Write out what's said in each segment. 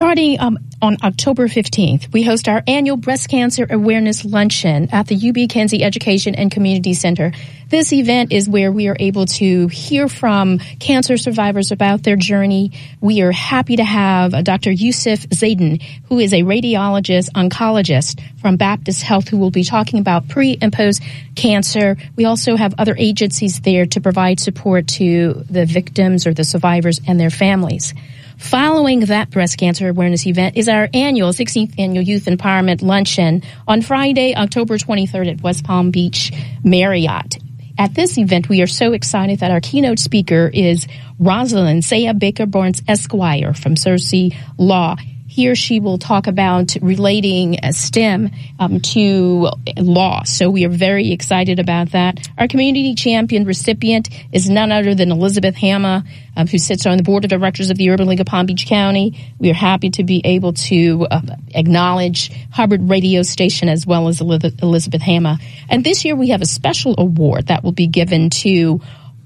Starting on October 15th, we host our annual Breast Cancer Awareness Luncheon at the UB Kenzie Education and Community Center. This event is where we are able to hear from cancer survivors about their journey. We are happy to have Dr. Yusuf Zayden, who is a radiologist oncologist from Baptist Health, who will be talking about pre and post cancer. We also have other agencies there to provide support to the victims or the survivors and their families. Following that breast cancer awareness event is our 16th annual Youth Empowerment Luncheon on Friday, October 23rd at West Palm Beach Marriott. At this event, we are so excited that our keynote speaker is Rosalind Saya Baker Barnes Esquire from Cersei Law. He or she will talk about relating STEM to law. So we are very excited about that. Our community champion recipient is none other than Elizabeth Hama, who sits on the board of directors of the Urban League of Palm Beach County. We are happy to be able to acknowledge Hubbard Radio Station as well as Elizabeth Hama. And this year we have a special award that will be given to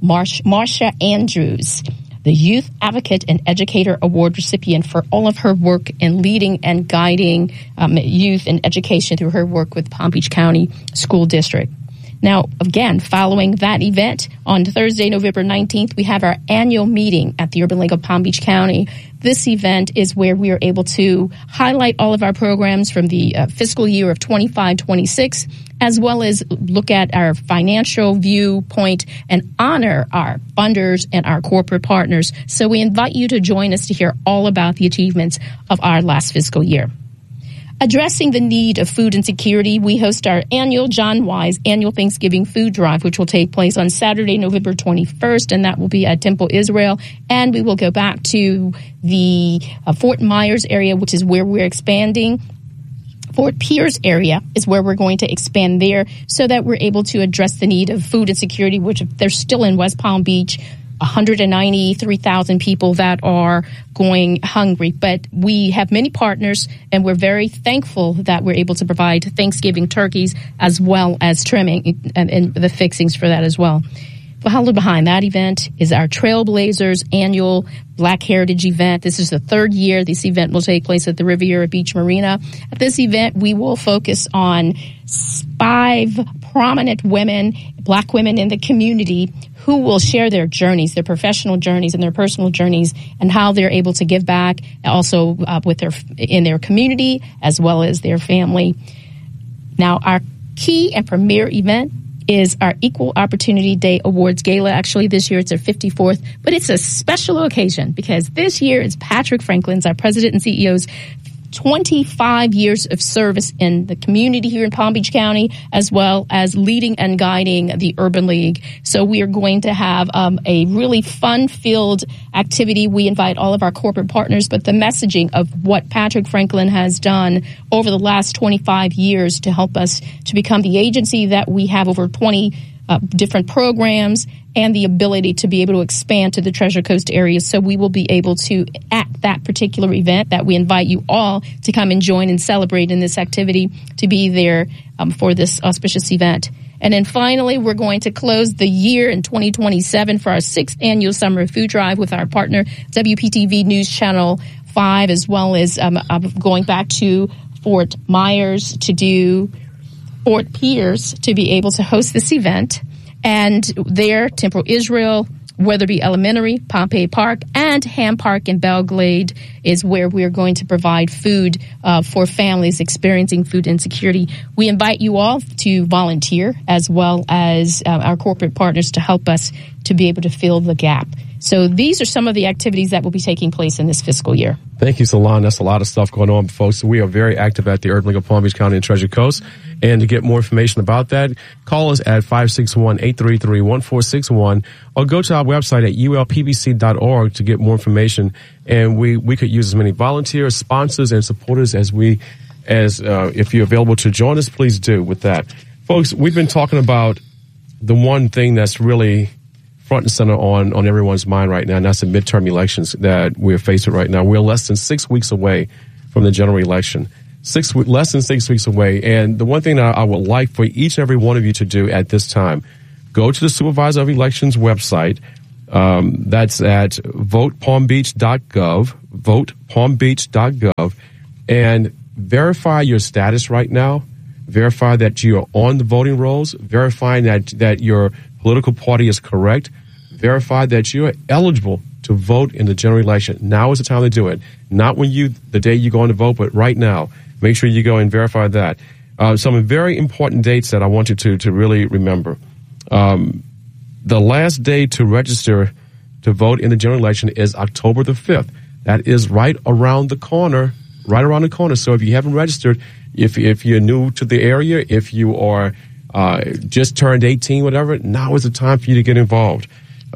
Marsha Andrews, the Youth Advocate and Educator Award recipient for all of her work in leading and guiding youth in education through her work with Palm Beach County School District. Now, again, following that event, on Thursday, November 19th, we have our annual meeting at the Urban League of Palm Beach County. This event is where we are able to highlight all of our programs from the fiscal year of 25-26, as well as look at our financial viewpoint and honor our funders and our corporate partners. So we invite you to join us to hear all about the achievements of our last fiscal year. Addressing the need of food insecurity, we host our annual John Wise annual Thanksgiving food drive, which will take place on Saturday, November 21st, and that will be at Temple Israel. And we will go back to the Fort Myers area, which is where we're expanding. Fort Pierce area is where we're going to expand there so that we're able to address the need of food insecurity, which they're still in West Palm Beach. 193,000 people that are going hungry. But we have many partners, and we're very thankful that we're able to provide Thanksgiving turkeys as well as trimming and the fixings for that as well. Followed behind that event is our Trailblazers annual Black Heritage event. This is the third year. This event will take place at the Riviera Beach Marina. At this event, we will focus on 5 prominent women, Black women in the community, who will share their journeys, their professional journeys and their personal journeys, and how they're able to give back also in their community as well as their family. Now, our key and premier event is our Equal Opportunity Day Awards Gala. Actually, this year it's our 54th, but it's a special occasion because this year it's Patrick Franklin's, our president and CEO's 25 years of service in the community here in Palm Beach County, as well as leading and guiding the Urban League. So we are going to have a really fun-filled activity. We invite all of our corporate partners, but the messaging of what Patrick Franklin has done over the last 25 years to help us to become the agency that we have, over 20 different programs, and the ability to be able to expand to the Treasure Coast area. So we will be able to, at that particular event that we invite you all to come and join and celebrate in this activity, to be there for this auspicious event. And then finally, we're going to close the year in 2027 for our 6th annual Summer Food Drive with our partner, WPTV News Channel 5, as well as going back to Fort Myers to do Fort Pierce to be able to host this event. And there, Temple Israel, Weatherby Elementary, Pompey Park, and Ham Park in Belglade is where we are going to provide food for families experiencing food insecurity. We invite you all to volunteer, as well as our corporate partners, to help us to be able to fill the gap. So these are some of the activities that will be taking place in this fiscal year. Thank you, Salon. That's a lot of stuff going on, folks. We are very active at the Urban League of Palm Beach County and Treasure Coast. And to get more information about that, call us at 561-833-1461 or go to our website at ulpbc.org to get more information. And we could use as many volunteers, sponsors, and supporters as if you're available to join us, please do with that. Folks, we've been talking about the one thing that's really front and center on everyone's mind right now, and that's the midterm elections that we're facing right now. We're less than 6 weeks away from the general election. Less than 6 weeks away. And the one thing that I would like for each and every one of you to do at this time, go to the Supervisor of Elections website That's at votepalmbeach.gov, votepalmbeach.gov, and verify your status right now. Verify that you are on the voting rolls. Verify that your political party is correct. Verify that you are eligible to vote in the general election. Now is the time to do it. Not the day you go on to vote, but right now. Make sure you go and verify that. Some very important dates that I want you to really remember. The last day to register to vote in the general election is October the 5th. That is right around the corner. So if you haven't registered, if you're new to the area, if you are just turned 18, whatever, now is the time for you to get involved.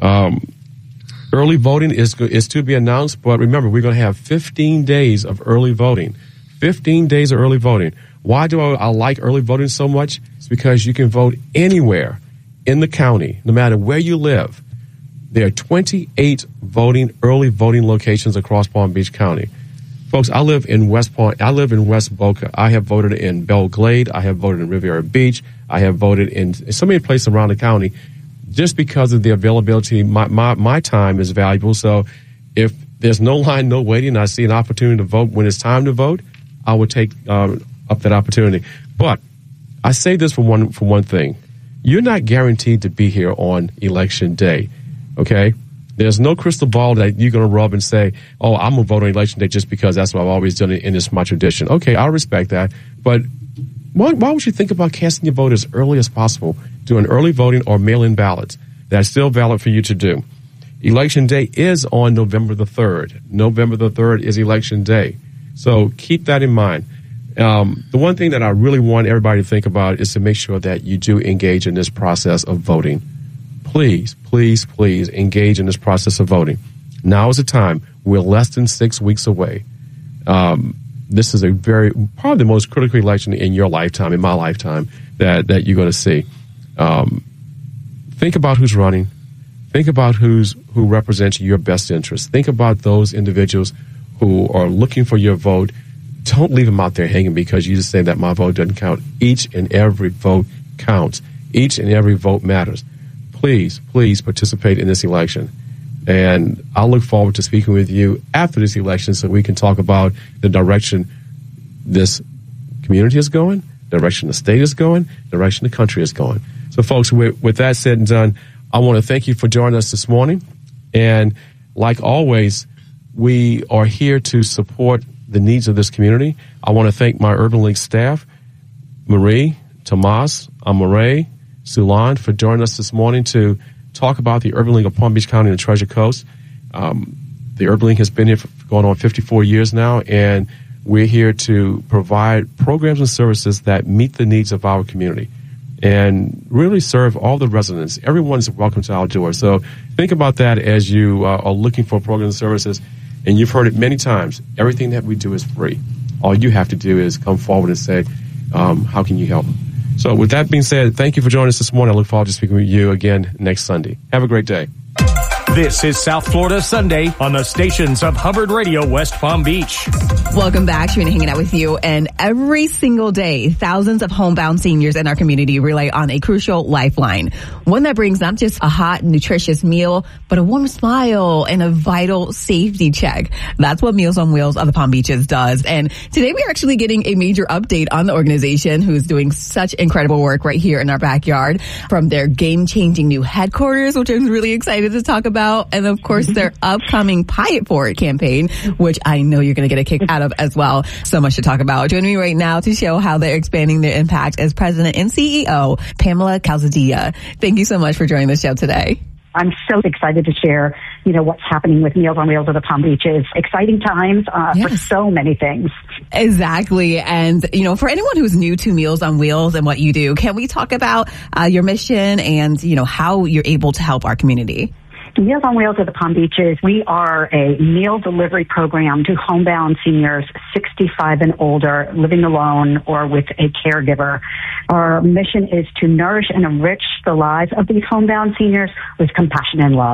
Early voting is to be announced, but remember, we're going to have 15 days of early voting. 15 days of early voting. Why do I like early voting so much? It's because you can vote anywhere in the county, no matter where you live. There are 28 early voting locations across Palm Beach County. Folks, I live in West Boca. I have voted in Belle Glade. I have voted in Riviera Beach. I have voted in so many places around the county just because of the availability. My time is valuable. So if there's no line, no waiting, and I see an opportunity to vote when it's time to vote, I would take up that opportunity. But I say this for one thing. You're not guaranteed to be here on election day, okay? There's no crystal ball that you're going to rub and say, oh, I'm going to vote on election day just because that's what I've always done and it's my tradition. Okay, I respect that. But why would you think about casting your vote as early as possible, doing early voting or mail-in ballots? That's still valid for you to do. Election day is on November the 3rd. November the 3rd is election day. So keep that in mind. The one thing that I really want everybody to think about is to make sure that you do engage in this process of voting. Please, please, please engage in this process of voting. Now is the time. We're less than 6 weeks away. This is probably the most critical election in your lifetime, in my lifetime, that you're going to see. Think about who's running. Think about who represents your best interests. Think about those individuals who are looking for your vote. Don't leave them out there hanging because you just say that my vote doesn't count. Each and every vote counts. Each and every vote matters. Please, please participate in this election. And I'll look forward to speaking with you after this election so we can talk about the direction this community is going, the direction the state is going, the direction the country is going. So, folks, with that said and done, I want to thank you for joining us this morning. And like always, we are here to support the needs of this community. I want to thank my Urban Link staff, Marie, Tomas, Amare, Sulan, for joining us this morning to talk about the Urban Link of Palm Beach County and the Treasure Coast. The Urban Link has been here for going on 54 years now, and we're here to provide programs and services that meet the needs of our community and really serve all the residents. Everyone's welcome to our door. So think about that as you are looking for programs and services. And you've heard it many times. Everything that we do is free. All you have to do is come forward and say, how can you help? So with that being said, thank you for joining us this morning. I look forward to speaking with you again next Sunday. Have a great day. This is South Florida Sunday on the stations of Hubbard Radio, West Palm Beach. Welcome back. Shireen hanging out with you. And every single day, thousands of homebound seniors in our community rely on a crucial lifeline. One that brings not just a hot, nutritious meal, but a warm smile and a vital safety check. That's what Meals on Wheels of the Palm Beaches does. And today we're actually getting a major update on the organization who's doing such incredible work right here in our backyard, from their game-changing new headquarters, which I'm really excited to talk about, and of course their upcoming Pay It Forward campaign, which I know you're going to get a kick out of as well. So much to talk about. Joining me right now to show how they're expanding their impact is President and CEO Pamela Calzadilla. Thank you so much for joining the show today. I'm so excited to share, what's happening with Meals on Wheels of the Palm Beaches. Exciting times for so many things. Exactly. And, for anyone who's new to Meals on Wheels and what you do, can we talk about your mission and, how you're able to help our community? Meals on Wheels of the Palm Beaches, we are a meal delivery program to homebound seniors 65 and older, living alone or with a caregiver. Our mission is to nourish and enrich the lives of these homebound seniors with compassion and love.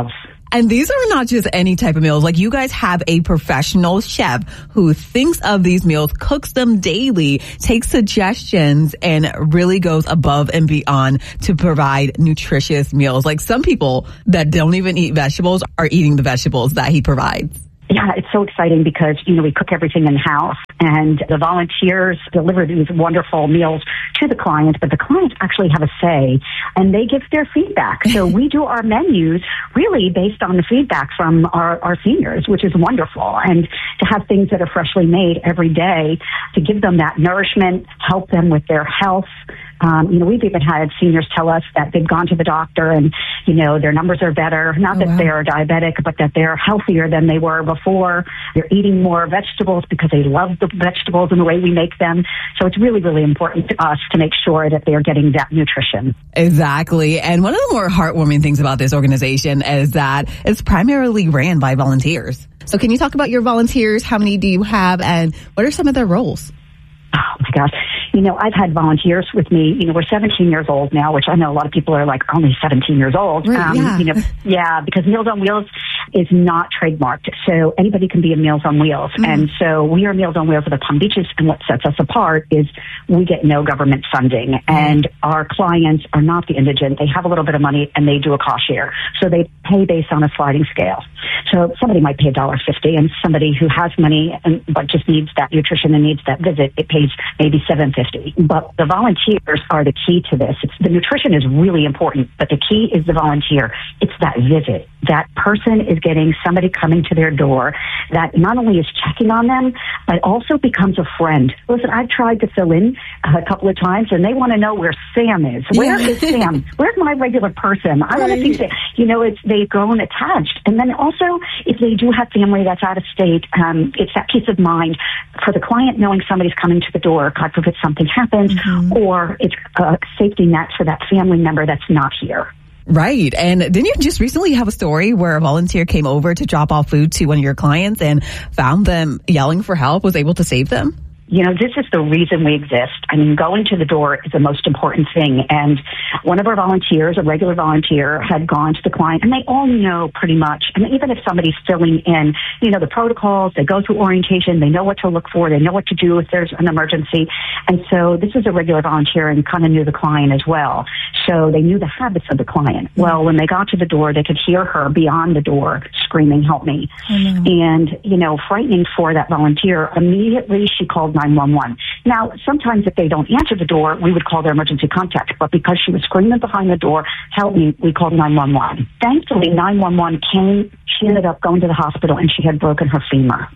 And these are not just any type of meals. Like, you guys have a professional chef who thinks of these meals, cooks them daily, takes suggestions, and really goes above and beyond to provide nutritious meals. Like, some people that don't even eat vegetables are eating the vegetables that he provides. Yeah, it's so exciting because, we cook everything in-house, and the volunteers deliver these wonderful meals to the clients, but the clients actually have a say, and they give their feedback. So we do our menus really based on the feedback from our seniors, which is wonderful. And to have things that are freshly made every day to give them that nourishment, help them with their health. We've even had seniors tell us that they've gone to the doctor and, their numbers are better. Not that they're diabetic, but that they're healthier than they were before. They're eating more vegetables because they love the vegetables and the way we make them. So it's really, really important to us to make sure that they're getting that nutrition. Exactly. And one of the more heartwarming things about this organization is that it's primarily ran by volunteers. So can you talk about your volunteers? How many do you have, and what are some of their roles? Oh, my gosh. I've had volunteers with me. We're 17 years old now, which I know a lot of people are like only 17 years old. Right, because Meals on Wheels is not trademarked. So anybody can be a Meals on Wheels. Mm-hmm. And so we are Meals on Wheels of the Palm Beaches. And what sets us apart is we get no government funding. Mm-hmm. And our clients are not the indigent. They have a little bit of money and they do a cost share. So they pay based on a sliding scale. So somebody might pay $1.50, and somebody who has money but just needs that nutrition and needs that visit, it pays maybe $7.50. But the volunteers are the key to this. The nutrition is really important, but the key is the volunteer. It's that visit. That person is getting somebody coming to their door that not only is checking on them, but also becomes a friend. Listen, I've tried to fill in a couple of times, and they want to know where Sam is. Where is Sam? Where's my regular person? I want to think that, they've grown attached. And then also, if they do have family that's out of state, it's that peace of mind for the client knowing somebody's coming to the door. God forbid something happens, or it's a safety net for that family member that's not here. Right. And didn't you just recently have a story where a volunteer came over to drop off food to one of your clients and found them yelling for help, was able to save them? This is the reason we exist. I mean, going to the door is the most important thing. And one of our volunteers, a regular volunteer, had gone to the client, and they all know pretty much. And even if somebody's filling in, the protocols, they go through orientation, they know what to look for, they know what to do if there's an emergency. And so this is a regular volunteer and kind of knew the client as well. So they knew the habits of the client. Well, when they got to the door, they could hear her beyond the door screaming, "Help me." And, frightening for that volunteer, immediately she called 911. Now, sometimes if they don't answer the door, we would call their emergency contact. But because she was screaming behind the door, "Help me," we called 911. Thankfully, 911 came. She ended up going to the hospital, and she had broken her femur.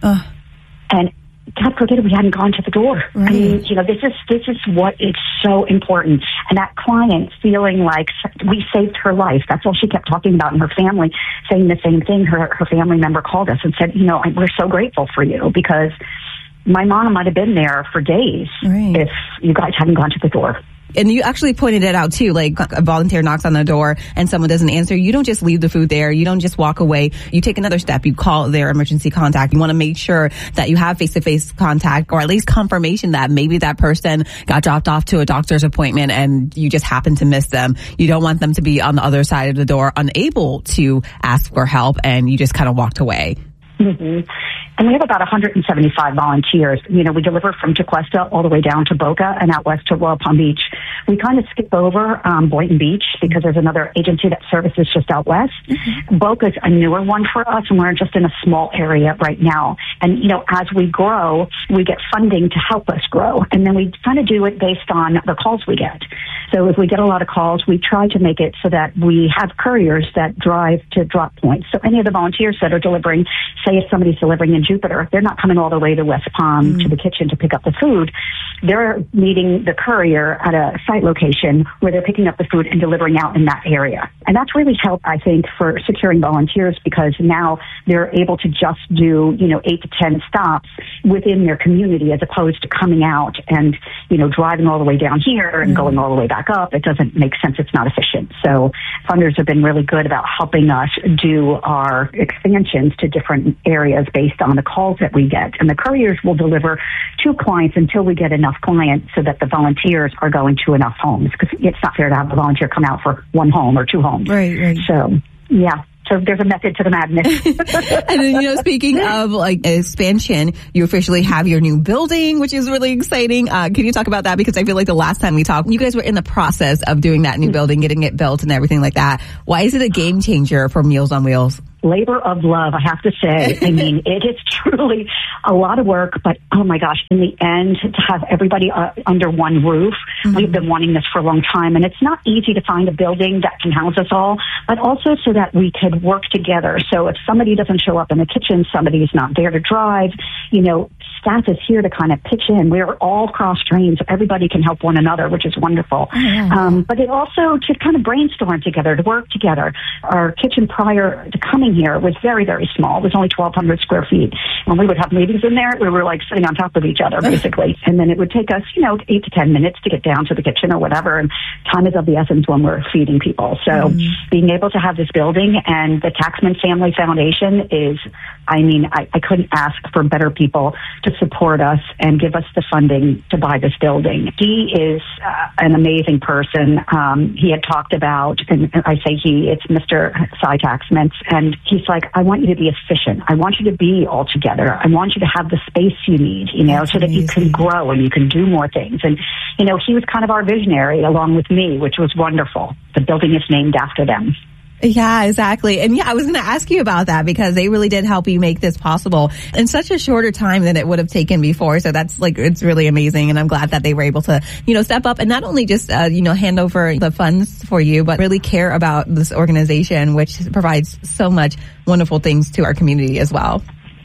And God forbid we hadn't gone to the door. Right. I mean, this is what is so important. And that client feeling like we saved her life. That's all she kept talking about, and her family saying the same thing. Her family member called us and said, we're so grateful for you, because my mom might have been there for days if you guys hadn't gone to the door. And you actually pointed it out too, like a volunteer knocks on the door and someone doesn't answer. You don't just leave the food there. You don't just walk away. You take another step. You call their emergency contact. You want to make sure that you have face-to-face contact, or at least confirmation that maybe that person got dropped off to a doctor's appointment and you just happen to miss them. You don't want them to be on the other side of the door, unable to ask for help, and you just kind of walked away. Mm-hmm. And we have about 175 volunteers. We deliver from Tequesta all the way down to Boca and out west to Royal Palm Beach. We kind of skip over Boynton Beach because there's another agency that services just out west. Mm-hmm. Boca's a newer one for us, and we're just in a small area right now. And, as we grow, we get funding to help us grow. And then we kind of do it based on the calls we get. So if we get a lot of calls, we try to make it so that we have couriers that drive to drop points. So any of the volunteers that are delivering, say if somebody's delivering in Jupiter, they're not coming all the way to West Palm to the kitchen to pick up the food. They're meeting the courier at a site location where they're picking up the food and delivering out in that area. And that's really helped, I think, for securing volunteers, because now they're able to just do, 8 to 10 stops within their community, as opposed to coming out and, driving all the way down here and going all the way back up. It doesn't make sense. It's not efficient. So funders have been really good about helping us do our expansions to different areas based on the calls that we get. And the couriers will deliver to clients until we get enough clients so that the volunteers are going to enough homes, because it's not fair to have a volunteer come out for one home or two homes. Right. So, yeah. So there's a method to the madness. And then, speaking of like expansion, you officially have your new building, which is really exciting. Can you talk about that? Because I feel like the last time we talked, you guys were in the process of doing that new building, getting it built and everything like that. Why is it a game changer for Meals on Wheels? Labor of love, I have to say. I mean, it is truly a lot of work, but oh my gosh, in the end, to have everybody under one roof, we've been wanting this for a long time, and it's not easy to find a building that can house us all, but also so that we could work together. So if somebody doesn't show up in the kitchen, somebody is not there to drive, staff is here to kind of pitch in. We're all cross-trained, so everybody can help one another, which is wonderful. But it also to kind of brainstorm together, to work together. Our kitchen prior to coming here was very, very small. It was only 1,200 square feet. When we would have meetings in there, we were like sitting on top of each other, basically. And then it would take us, 8 to 10 minutes to get down to the kitchen or whatever. And time is of the essence when we're feeding people. So being able to have this building, and the Taxman Family Foundation is, I couldn't ask for better people to support us and give us the funding to buy this building. He is an amazing person. He had talked about, and I say he, it's Mr. Cy Taxman, and he's like, I want you to be efficient. I want you to be all together. I want you to have the space you need, so that you can grow and you can do more things. And, he was kind of our visionary along with me, which was wonderful. The building is named after them. Yeah, exactly. And I was going to ask you about that because they really did help you make this possible in such a shorter time than it would have taken before. So that's it's really amazing. And I'm glad that they were able to, step up and not only just, hand over the funds for you, but really care about this organization, which provides so much wonderful things to our community as well.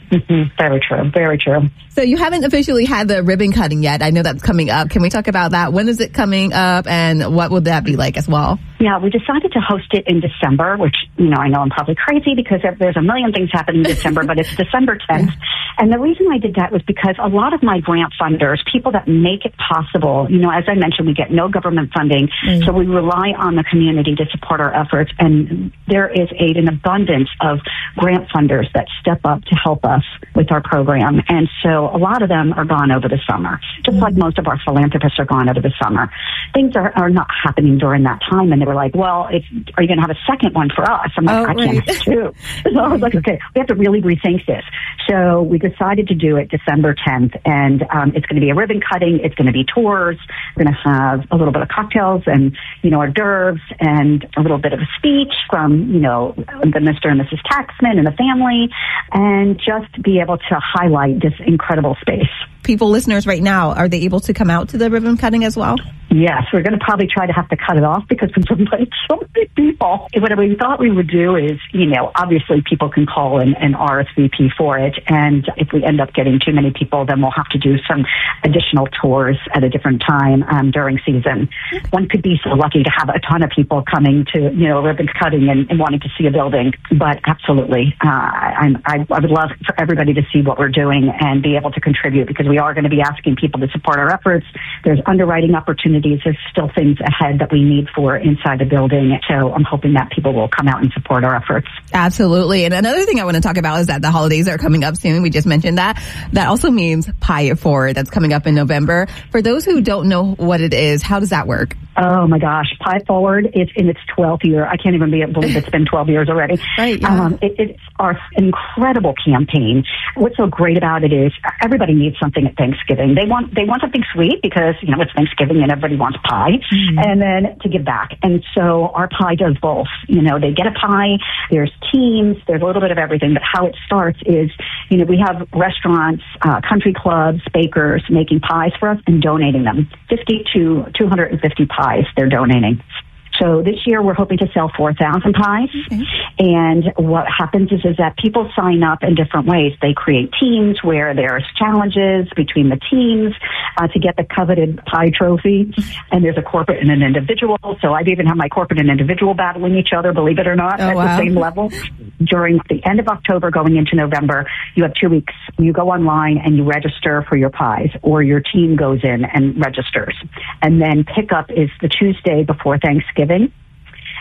Very true. Very true. So you haven't officially had the ribbon cutting yet. I know that's coming up. Can we talk about that? When is it coming up and what would that be like as well? Yeah, we decided to host it in December, which, I know I'm probably crazy because there's a million things happening in December, but it's December 10th. And the reason I did that was because a lot of my grant funders, people that make it possible, as I mentioned, we get no government funding, so we rely on the community to support our efforts. And there is an abundance of grant funders that step up to help us with our program. And so a lot of them are gone over the summer, just like most of our philanthropists are gone over the summer. Things are not happening during that time. And they were like, well, are you going to have a second one for us? I'm like, I can't have two. So I was like, okay, we have to really rethink this. So we decided to do it December 10th. And it's going to be a ribbon cutting. It's going to be tours. We're going to have a little bit of cocktails and, hors d'oeuvres and a little bit of a speech from, the Mr. and Mrs. Taxman and the family, and just be able to highlight this incredible space. People, listeners right now, are they able to come out to the ribbon cutting as well? Yes, we're going to probably try to have to cut it off because we've invited so many people. What we thought we would do is, obviously people can call and RSVP for it. And if we end up getting too many people, then we'll have to do some additional tours at a different time during season. One could be so lucky to have a ton of people coming to, a ribbon cutting and wanting to see a building. But absolutely, I would love for everybody to see what we're doing and be able to contribute because we are going to be asking people to support our efforts. There's underwriting opportunities. There's still things ahead that we need for inside the building. So I'm hoping that people will come out and support our efforts. Absolutely. And another thing I want to talk about is that the holidays are coming up soon. We just mentioned that. That also means Pie It Forward that's coming up in November. For those who don't know what it is, how does that work? Oh my gosh, Pie It Forward is in its 12th year. I can't even believe it's been 12 years already. Right, yeah. It's our incredible campaign. What's so great about it is everybody needs something at Thanksgiving. They want something sweet because, it's Thanksgiving and everybody wants pie, and then to give back. And so our pie does both. They get a pie, there's teams, there's a little bit of everything, but how it starts is, we have restaurants, country clubs, bakers making pies for us and donating them. 50 to 250 pies they're donating. So this year we're hoping to sell 4,000 pies. Okay. And what happens is that people sign up in different ways. They create teams where there's challenges between the teams to get the coveted pie trophy. And there's a corporate and an individual. So I've even had my corporate and individual battling each other, believe it or not, at the same level. During the end of October going into November, you have 2 weeks. You go online and you register for your pies, or your team goes in and registers. And then pickup is the Tuesday before Thanksgiving.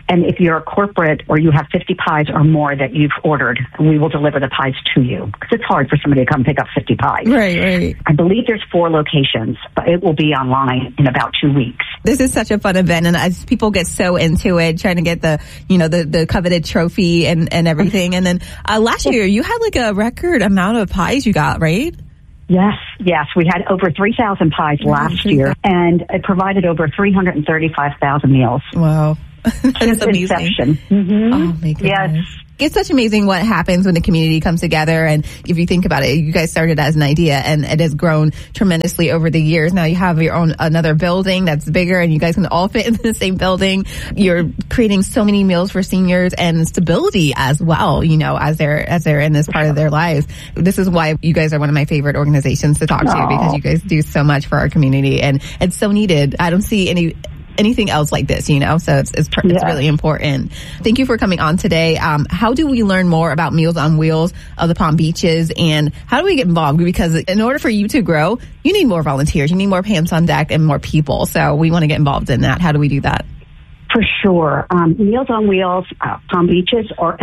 And if you're a corporate or you have 50 pies or more that you've ordered, we will deliver the pies to you. Because it's hard for somebody to come pick up 50 pies. Right. I believe there's 4 locations, but it will be online in about 2 weeks. This is such a fun event, and as people get so into it, trying to get the coveted trophy and everything. And then last year, you had like a record amount of pies you got, right? Yes. We had over 3,000 pies last year, and it provided over 335,000 meals. Wow. That's amazing. Inception. Mm-hmm. Oh, my goodness. Yes. It's such amazing what happens when the community comes together. And if you think about it, you guys started as an idea and it has grown tremendously over the years. Now you have your own, another building that's bigger and you guys can all fit in the same building. You're creating so many meals for seniors and stability as well, as they're in this part of their lives. This is why you guys are one of my favorite organizations to talk to, because you guys do so much for our community and it's so needed. I don't see anything else like this, so it's really important. Thank you for coming on today. How do we learn more about Meals on Wheels of the Palm Beaches, and how do we get involved? Because in order for you to grow, you need more volunteers, you need more hands on deck and more people. So we want to get involved in that. How do we do that? For sure. Meals on Wheels, Palm Beaches, or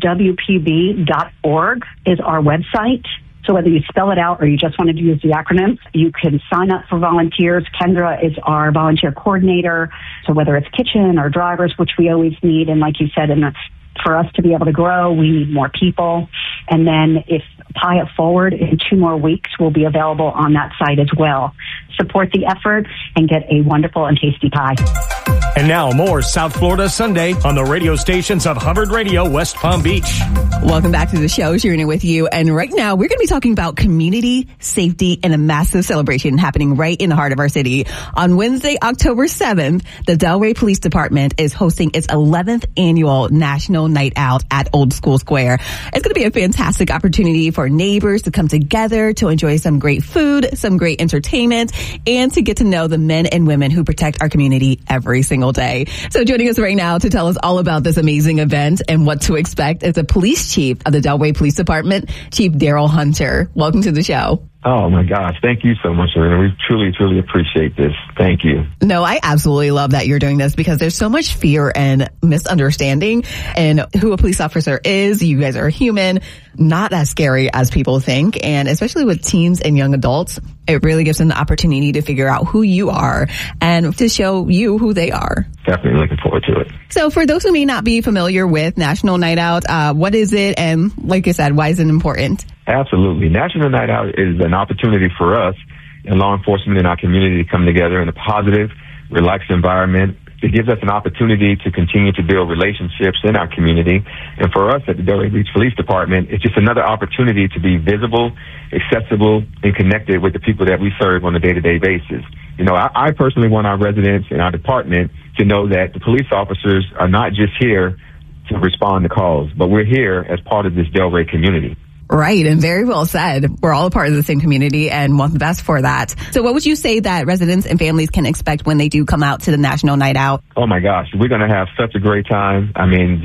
MOWPB.org is our website. So whether you spell it out or you just wanted to use the acronym, you can sign up for volunteers. Kendra is our volunteer coordinator. So whether it's kitchen or drivers, which we always need, and like you said, and that's for us to be able to grow, we need more people. And then if Pie It Forward in 2 more weeks will be available on that site as well. Support the effort and get a wonderful and tasty pie. And now more South Florida Sunday on the radio stations of Hubbard Radio, West Palm Beach. Welcome back to the show, sharing it with you. And right now, we're going to be talking about community safety and a massive celebration happening right in the heart of our city. On Wednesday, October 7th, the Delray Police Department is hosting its 11th annual National Night Out at Old School Square. It's going to be a fantastic opportunity for neighbors to come together to enjoy some great food, some great entertainment, and to get to know the men and women who protect our community every single day. So joining us right now to tell us all about this amazing event and what to expect is the police chief of the Delray Police Department, Chief Daryl Hunter. Welcome to the show. Oh, my gosh. Thank you so much, Serena. We truly, truly appreciate this. Thank you. No, I absolutely love that you're doing this because there's so much fear and misunderstanding in who a police officer is. You guys are human, not as scary as people think. And especially with teens and young adults, it really gives them the opportunity to figure out who you are and to show you who they are. Definitely looking forward to it. So for those who may not be familiar with National Night Out, what is it? And like I said, why is it important? Absolutely. National Night Out is an opportunity for us and law enforcement in our community to come together in a positive, relaxed environment. It gives us an opportunity to continue to build relationships in our community. And for us at the Delray Beach Police Department, it's just another opportunity to be visible, accessible, and connected with the people that we serve on a day-to-day basis. I personally want our residents and our department to know that the police officers are not just here to respond to calls, but we're here as part of this Delray community. Right, and very well said. We're all a part of the same community and want the best for that. So what would you say that residents and families can expect when they do come out to the National Night Out? Oh my gosh, we're going to have such a great time. I mean,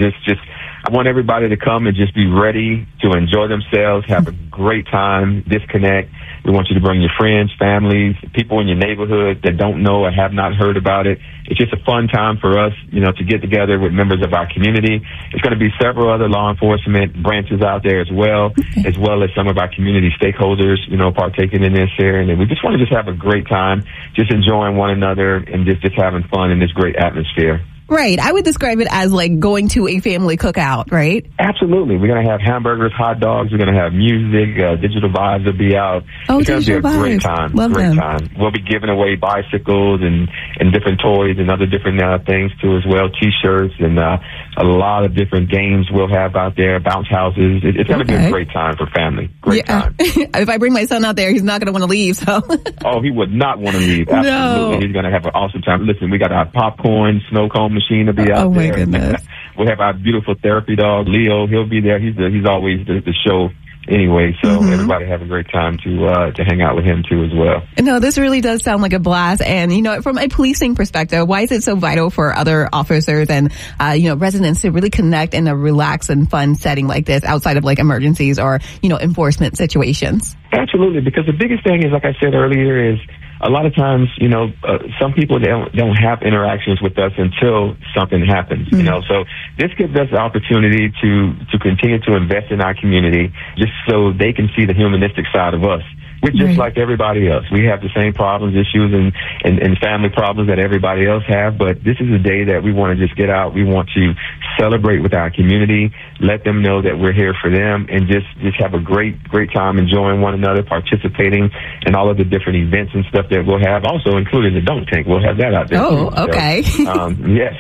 I want everybody to come and just be ready to enjoy themselves, have a great time, disconnect. We want you to bring your friends, families, people in your neighborhood that don't know or have not heard about it. It's just a fun time for us, to get together with members of our community. It's going to be several other law enforcement branches out there as well as some of our community stakeholders, partaking in this here. And we just want to have a great time, just enjoying one another and just having fun in this great atmosphere. Right. I would describe it as like going to a family cookout, right? Absolutely. We're going to have hamburgers, hot dogs. We're going to have music. Digital Vibes will be out. Oh, it's going to be a great time. Great time. We'll be giving away bicycles and different toys and other different things too as well. T-shirts and a lot of different games we'll have out there. Bounce houses. It's going to be a great time for family. Great time. If I bring my son out there, he's not going to want to leave. So. Oh, he would not want to leave. Absolutely. No. He's going to have an awesome time. Listen, we got our popcorn, snow cone machine to be out there. Oh my goodness. We'll have our beautiful therapy dog, Leo. He'll be there. He's always the show anyway. So everybody have a great time to hang out with him too as well. No, this really does sound like a blast. And, from a policing perspective, why is it so vital for other officers and, residents to really connect in a relaxed and fun setting like this outside of like emergencies or, enforcement situations? Absolutely. Because the biggest thing is, like I said earlier, is a lot of times, some people don't have interactions with us until something happens, So this gives us the opportunity to continue to invest in our community just so they can see the humanistic side of us. We're just like everybody else. We have the same problems, issues, and family problems that everybody else have. But this is a day that we want to just get out. We want to celebrate with our community, let them know that we're here for them, and just have a great time enjoying one another, participating in all of the different events and stuff that we'll have, also including the dunk tank. We'll have that out there. Oh, too. Okay. So,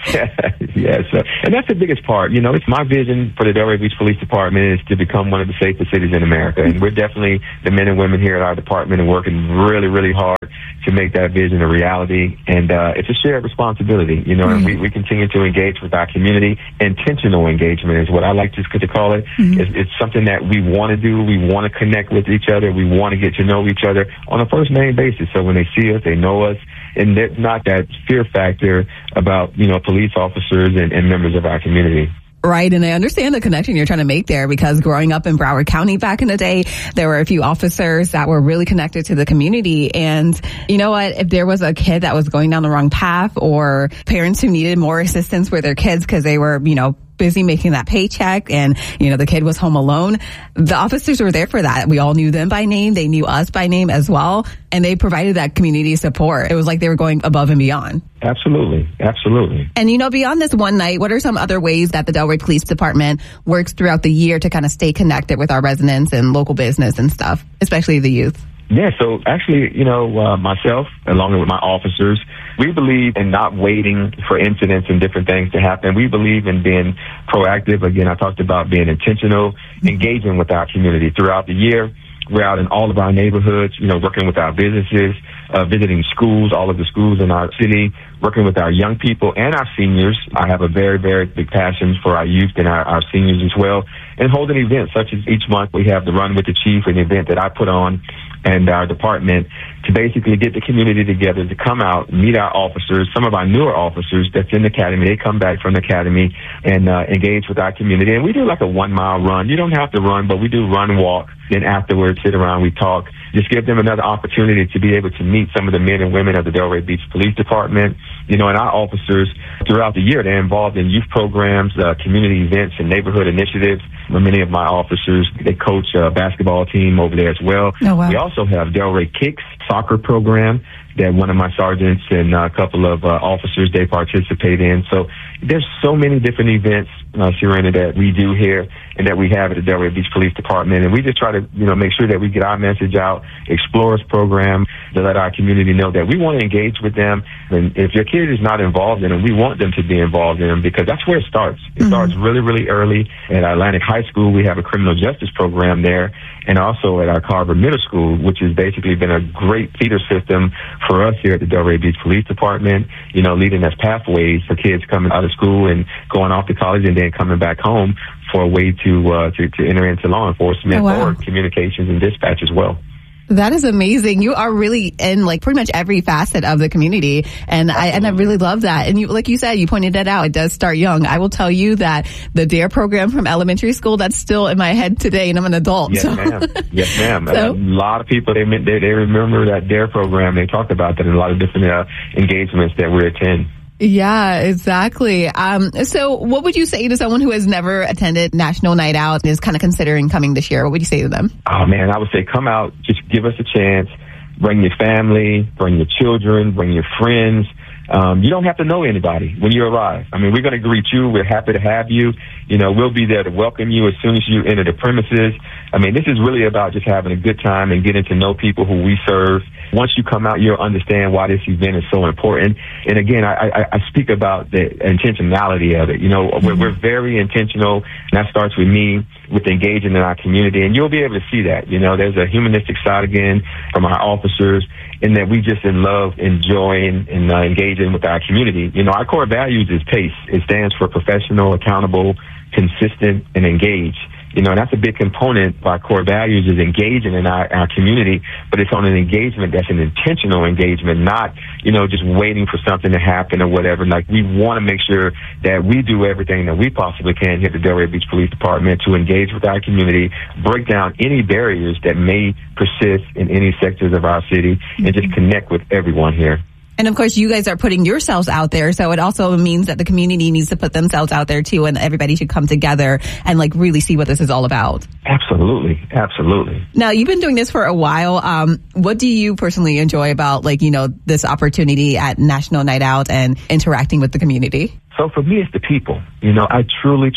yes. And that's the biggest part. It's my vision for the Delray Beach Police Department is to become one of the safest cities in America. And we're definitely, the men and women here at our department, and working really, really hard to make that vision a reality. And it's a shared responsibility, and we continue to engage with our community. Intentional engagement is what I like to call it. It's something that we want to do. We want to connect with each other. We want to get to know each other on a first name basis. So when they see us, they know us. And there's not that fear factor about, police officers and members of our community. Right. And I understand the connection you're trying to make there, because growing up in Broward County back in the day, there were a few officers that were really connected to the community. And you know what? If there was a kid that was going down the wrong path, or parents who needed more assistance with their kids because they were, busy making that paycheck, and the kid was home alone, the officers were there for that. We all knew them by name. They knew us by name as well, and they provided that community support. It was like they were going above and beyond. Absolutely. And beyond this one night, what are some other ways that the Delray Police Department works throughout the year to kind of stay connected with our residents and local business and stuff, especially the youth? Yeah, so actually, myself, along with my officers, we believe in not waiting for incidents and different things to happen. We believe in being proactive. Again, I talked about being intentional, engaging with our community throughout the year. We're out in all of our neighborhoods, working with our businesses, visiting schools, all of the schools in our city, working with our young people and our seniors. I have a very, very big passion for our youth and our seniors as well. And holding events such as each month we have the Run with the Chief, an event that I put on and our department to basically get the community together to come out, meet our officers, some of our newer officers that's in the academy. They come back from the academy and engage with our community. And we do like a 1 mile run. You don't have to run, but we do run, walk. Then afterwards, sit around, we talk. Just give them another opportunity to be able to meet some of the men and women of the Delray Beach Police Department. And our officers throughout the year, they're involved in youth programs, community events, and neighborhood initiatives. Many of my officers, they coach a basketball team over there as well. Oh, wow. We also have Delray Kicks soccer program that one of my sergeants and a couple of officers, they participate in. So there's so many different events, Sharina, that we do here and that we have at the Delray Beach Police Department. And we just try to, make sure that we get our message out, Explorers program, to let our community know that we want to engage with them. And if your kid is not involved in them, we want them to be involved in them, because that's where it starts. It starts really, really early. At Atlantic High School, we have a criminal justice program there. And also at our Carver Middle School, which has basically been a great feeder system for us here at the Delray Beach Police Department, leading us pathways for kids coming out of school and going off to college and then coming back home for a way to enter into law enforcement or communications and dispatch as well. That is amazing. You are really in pretty much every facet of the community. And I really love that. And like you said, you pointed that out. It does start young. I will tell you that the DARE program from elementary school, that's still in my head today, and I'm an adult. Yes, ma'am. Yes, ma'am. So, a lot of people, they remember that DARE program. They talked about that in a lot of different engagements that we attend. Yeah, exactly. So what would you say to someone who has never attended National Night Out and is kind of considering coming this year? What would you say to them? Oh, man, I would say come out. Just give us a chance. Bring your family, bring your children, bring your friends. You don't have to know anybody when you arrive. I mean, we're going to greet you. We're happy to have you. We'll be there to welcome you as soon as you enter the premises. I mean, this is really about just having a good time and getting to know people who we serve. Once you come out, you'll understand why this event is so important. And again, I speak about the intentionality of it. We're very intentional, and that starts with me, with engaging in our community. And you'll be able to see that. There's a humanistic side again from our officers, in that we just in love, enjoying, and engaging with our community. Our core values is PACE. It stands for professional, accountable, consistent, and engaged. You know, and that's a big component of our core values is engaging in our community, but it's on an engagement that's an intentional engagement, not, you know, just waiting for something to happen or whatever. Like, we want to make sure that we do everything that we possibly can here at the Delray Beach Police Department to engage with our community, break down any barriers that may persist in any sectors of our city, and just connect with everyone here. And of course, you guys are putting yourselves out there. So it also means that the community needs to put themselves out there too. And everybody should come together and like really see what this is all about. Absolutely. Absolutely. Now, you've been doing this for a while. What do you personally enjoy about, like, you know, this opportunity at National Night Out and interacting with the community? So for me, it's the people. You know, I truly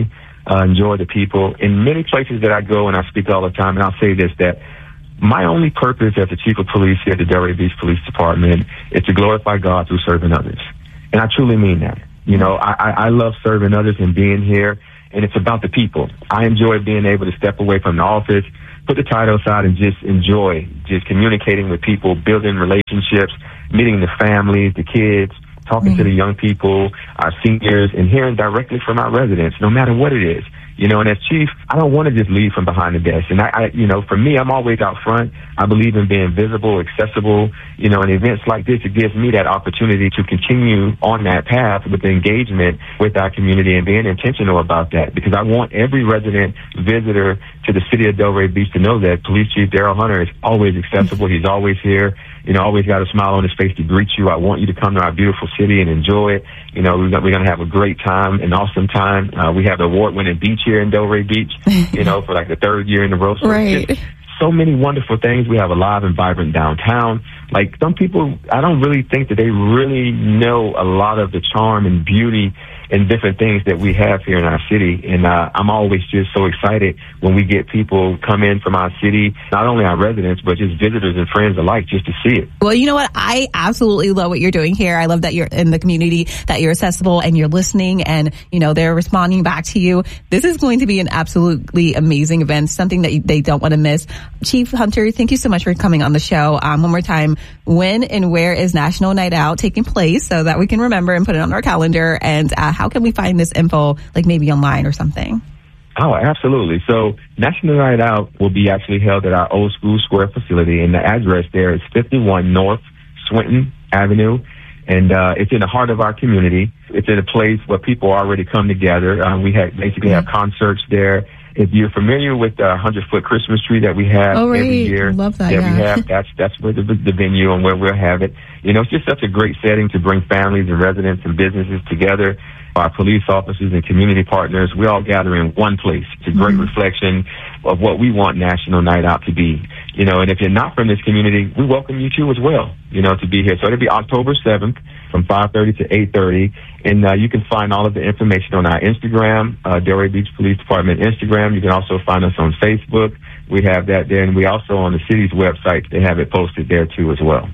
enjoy the people. In many places that I go, and I speak all the time, and I'll say this, that my only purpose as the chief of police here at the Delray Beach Police Department is to glorify God through serving others. And I truly mean that. You know, I love serving others and being here, and it's about the people. I enjoy being able to step away from the office, put the title aside, and just enjoy just communicating with people, building relationships, meeting the families, the kids, talking to the young people, our seniors, and hearing directly from our residents, no matter what it is. You know, and as chief, I don't want to just lead from behind the desk. And I, you know, for me, I'm always out front. I believe in being visible, accessible. You know, in events like this, it gives me that opportunity to continue on that path with the engagement with our community and being intentional about that. Because I want every resident, visitor to the city of Delray Beach to know that Police Chief Daryl Hunter is always accessible. He's always here. You know, always got a smile on his face to greet you. I want you to come to our beautiful city and enjoy it. You know, we're going to have a great time, an awesome time. We have the award-winning beach here in Delray Beach, you know, for like the third year in a row. So right. So many wonderful things. We have a live and vibrant downtown. Like, some people, I don't really think that they really know a lot of the charm and beauty and different things that we have here in our city. And I'm always just so excited when we get people come in from our city, not only our residents, but just visitors and friends alike, just to see it. Well, you know what? I absolutely love what you're doing here. I love that you're in the community, that you're accessible and you're listening and, you know, they're responding back to you. This is going to be an absolutely amazing event, something that they don't want to miss. Chief Hunter, thank you so much for coming on the show. One more time, when and where is National Night Out taking place so that we can remember and put it on our calendar? And how can we find this info, like maybe online or something? Oh, absolutely. So National Night Out will be actually held at our Old School Square facility, and the address there is 51 North Swinton Avenue, and it's in the heart of our community. It's in a place where people already come together. We basically have concerts there. If you're familiar with the 100-foot Christmas tree that we have every year, love that, we have, that's where the venue and where we'll have it. You know, it's just such a great setting to bring families and residents and businesses together. Our police officers and community partners, we all gather in one place. It's a great reflection of what we want National Night Out to be. You know, and if you're not from this community, we welcome you too as well, you know, to be here. So it'll be October 7th from 5:30 to 8:30. And you can find all of the information on our Instagram, Delray Beach Police Department Instagram. You can also find us on Facebook. We have that there. And we also on the city's website, they have it posted there too as well.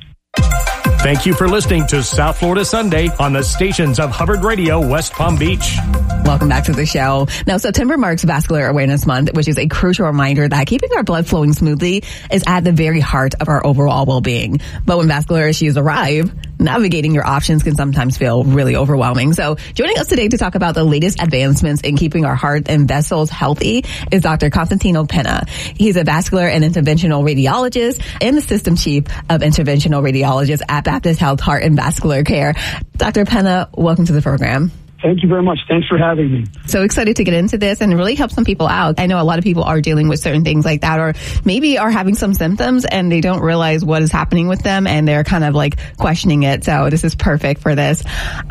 Thank you for listening to South Florida Sunday on the stations of Hubbard Radio, West Palm Beach. Welcome back to the show. Now, September marks Vascular Awareness Month, which is a crucial reminder that keeping our blood flowing smoothly is at the very heart of our overall well-being. But when vascular issues arrive, navigating your options can sometimes feel really overwhelming. So joining us today to talk about the latest advancements in keeping our heart and vessels healthy is Dr. Constantino Pena. He's a vascular and interventional radiologist and the system chief of interventional radiologists at Baptist Health Heart and Vascular Care. Dr. Pena, welcome to the program. Thank you very much. Thanks for having me. So excited to get into this and really help some people out. I know a lot of people are dealing with certain things like that, or maybe are having some symptoms and they don't realize what is happening with them and they're kind of like questioning it. So this is perfect for this.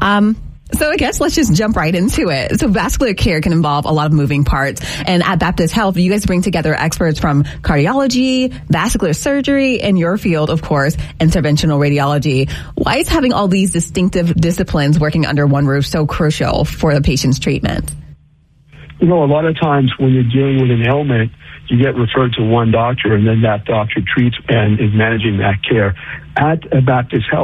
So I guess let's just jump right into it. So vascular care can involve a lot of moving parts. And at Baptist Health, you guys bring together experts from cardiology, vascular surgery, and your field, of course, interventional radiology. Why is having all these distinctive disciplines working under one roof so crucial for the patient's treatment? You know, a lot of times when you're dealing with an ailment, you get referred to one doctor, and then that doctor treats and is managing that care. At Baptist Health,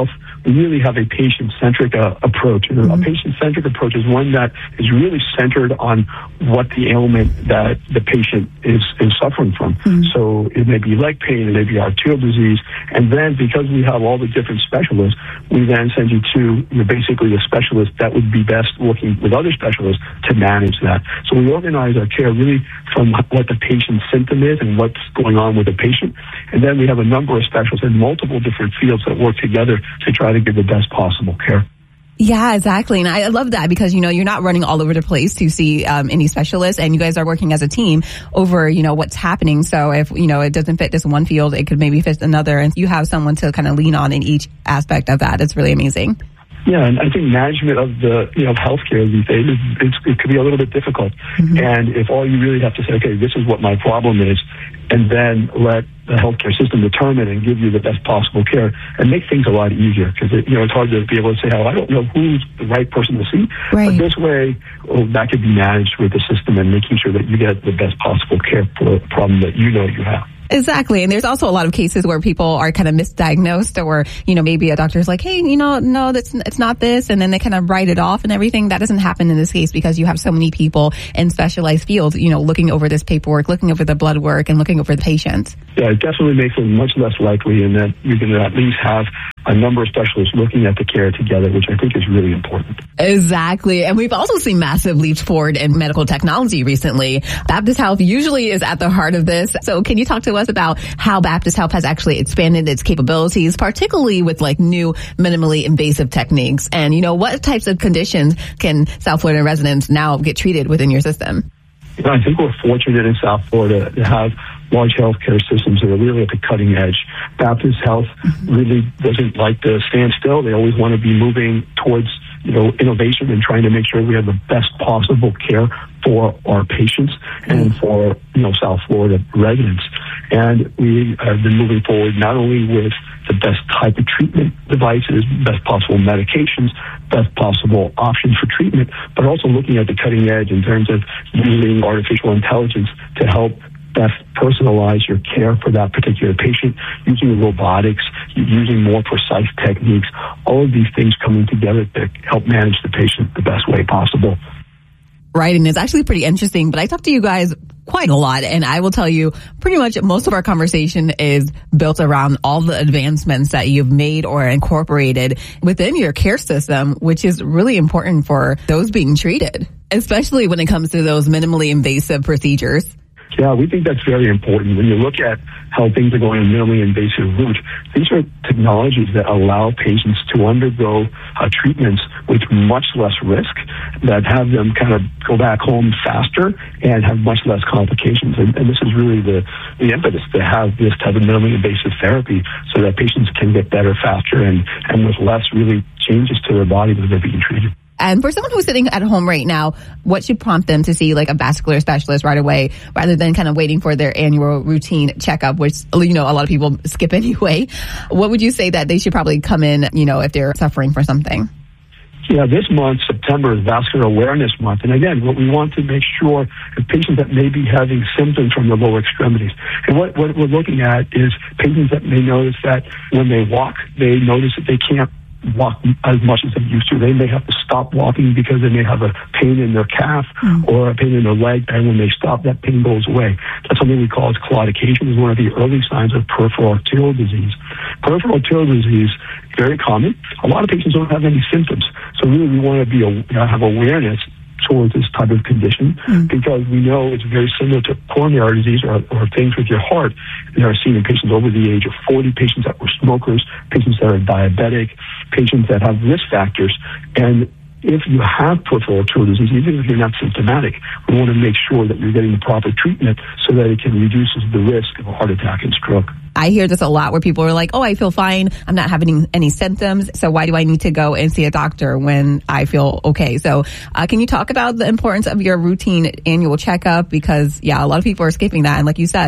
we really have a patient-centric approach. And a patient-centric approach is one that is really centered on what the ailment that the patient is suffering from. So it may be leg pain, it may be arterial disease, and then because we have all the different specialists, we then send you to basically a specialist that would be best working with other specialists to manage that. So we organize our care really from what the patient's symptom is and what's going on with the patient. And then we have a number of specialists in multiple different fields that work together to try to give the best possible care. Yeah, exactly. And I love that because, you're not running all over the place to see any specialists, and you guys are working as a team over, what's happening. So if, it doesn't fit this one field, it could maybe fit another, and you have someone to kind of lean on in each aspect of that. It's really amazing. Yeah, and I think management of the of healthcare these days it could be a little bit difficult. And if all you really have to say, okay, this is what my problem is, and then let the healthcare system determine and give you the best possible care, and make things a lot easier because it's hard to be able to say, oh, I don't know who's the right person to see. Right. But this way, that could be managed with the system and making sure that you get the best possible care for the problem that you have. Exactly. And there's also a lot of cases where people are kind of misdiagnosed, or, maybe a doctor's like, hey, no, it's not this. And then they kind of write it off and everything. That doesn't happen in this case because you have so many people in specialized fields, looking over this paperwork, looking over the blood work, and looking over the patient. Yeah, it definitely makes it much less likely in that you're going to at least have a number of specialists looking at the care together, which I think is really important. Exactly. And we've also seen massive leaps forward in medical technology recently. Baptist Health usually is at the heart of this. So can you talk to us about how Baptist Health has actually expanded its capabilities, particularly with new minimally invasive techniques? And, what types of conditions can South Florida residents now get treated within your system? I think we're fortunate in South Florida to have large healthcare systems that are really at the cutting edge. Baptist Health really doesn't like to stand still. They always want to be moving towards, innovation and trying to make sure we have the best possible care for our patients and for, South Florida residents. And we have been moving forward not only with the best type of treatment devices, best possible medications, best possible options for treatment, but also looking at the cutting edge in terms of using artificial intelligence to help best personalize your care for that particular patient, using robotics, using more precise techniques, all of these things coming together to help manage the patient the best way possible. Right, and it's actually pretty interesting, but I talk to you guys quite a lot, and I will tell you pretty much most of our conversation is built around all the advancements that you've made or incorporated within your care system, which is really important for those being treated, especially when it comes to those minimally invasive procedures. Yeah, we think that's very important. When you look at how things are going in minimally invasive route, these are technologies that allow patients to undergo treatments with much less risk, that have them kind of go back home faster and have much less complications. And this is really the impetus to have this type of minimally invasive therapy so that patients can get better faster and with less really changes to their body when they're being treated. And for someone who's sitting at home right now, what should prompt them to see a vascular specialist right away rather than kind of waiting for their annual routine checkup, which, a lot of people skip anyway? What would you say that they should probably come in, if they're suffering from something? Yeah, this month, September, is Vascular Awareness Month. And again, what we want to make sure is patients that may be having symptoms from the lower extremities. And what we're looking at is patients that may notice that when they walk, they notice that they can't walk as much as they used to. They may have to stop walking because they may have a pain in their calf or a pain in their leg, and when they stop, that pain goes away. That's something we call claudication. It's one of the early signs of peripheral arterial disease. Peripheral arterial disease, very common. A lot of patients don't have any symptoms. So really we want to have awareness towards this type of condition because we know it's very similar to coronary disease or things with your heart that are seen in patients over the age of 40, patients that were smokers, patients that are diabetic, patients that have risk factors. And if you have peripheral arterial disease, even if you're not symptomatic, we want to make sure that you're getting the proper treatment so that it can reduce the risk of a heart attack and stroke. I hear this a lot where people are like, oh, I feel fine. I'm not having any symptoms. So why do I need to go and see a doctor when I feel okay? So can you talk about the importance of your routine annual checkup? Because, a lot of people are skipping that. And like you said,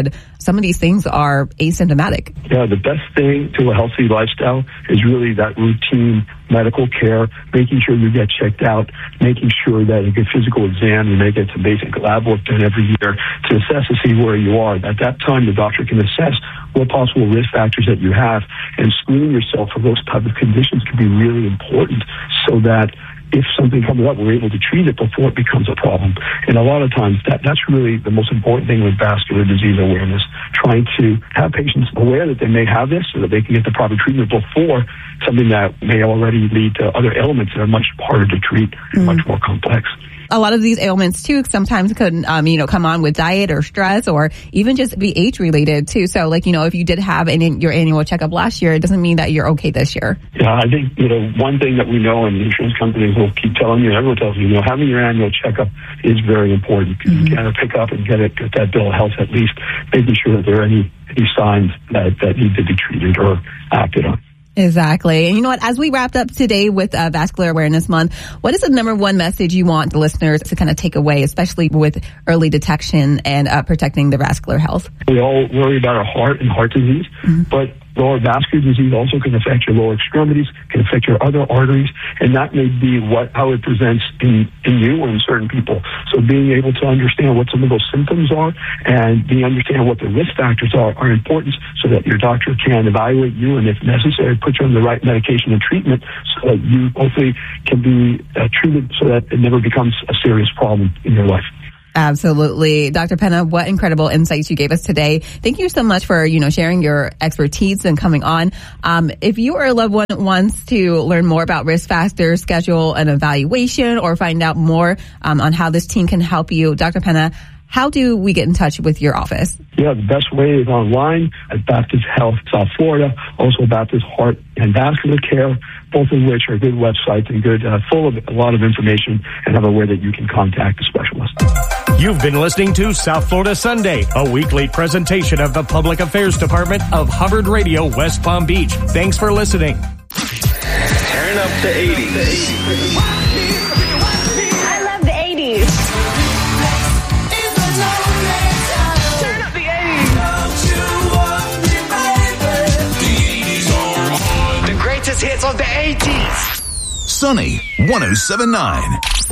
some of these things are asymptomatic. Yeah, the best thing to a healthy lifestyle is really that routine medical care, making sure you get checked out, making sure that you get physical exam, you may get some basic lab work done every year to assess to see where you are. At that time, the doctor can assess what possible risk factors that you have, and screening yourself for those type of conditions can be really important so that if something comes up, we're able to treat it before it becomes a problem. And a lot of times, that's really the most important thing with vascular disease awareness, trying to have patients aware that they may have this so that they can get the proper treatment before something that may already lead to other ailments that are much harder to treat and much more complex. A lot of these ailments, too, sometimes could, come on with diet or stress or even just be age-related, too. So, if you did have your annual checkup last year, it doesn't mean that you're okay this year. Yeah, I think, one thing that we know, and the insurance companies will keep telling you, everyone tells you, having your annual checkup is very important. You got to pick up and get that bill of health, at least making sure that there are any signs that need to be treated or acted on. Exactly. And you know what? As we wrapped up today with Vascular Awareness Month, what is the number one message you want the listeners to kind of take away, especially with early detection and protecting their vascular health? We all worry about our heart and heart disease, but lower vascular disease also can affect your lower extremities, can affect your other arteries, and that may be how it presents in you or in certain people. So being able to understand what some of those symptoms are and understand what the risk factors are important so that your doctor can evaluate you and, if necessary, put you on the right medication and treatment so that you hopefully can be treated so that it never becomes a serious problem in your life. Absolutely. Dr. Penna, what incredible insights you gave us today. Thank you so much for, sharing your expertise and coming on. If you or a loved one wants to learn more about risk factors, schedule an evaluation, or find out more on how this team can help you, Dr. Penna, how do we get in touch with your office? Yeah, the best way is online at Baptist Health South Florida, also Baptist Heart and Vascular Care, both of which are good websites and good, full of a lot of information, and have a way that you can contact a specialist. You've been listening to South Florida Sunday, a weekly presentation of the Public Affairs Department of Hubbard Radio, West Palm Beach. Thanks for listening. Turn up the 80s. I love the 80s. Turn up the 80s. The greatest hits of the 80s. Sunny 107.9.